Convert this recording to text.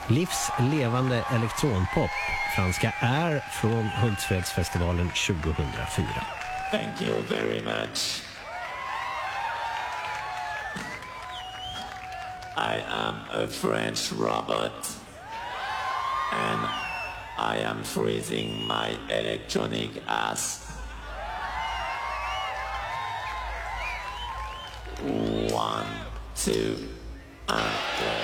Livslevande elektronpop, franska Air från Hultsfredsfestivalen 2004. Thank you very much. I am a French robot and I am freezing my electronic ass. 1, 2, and 3.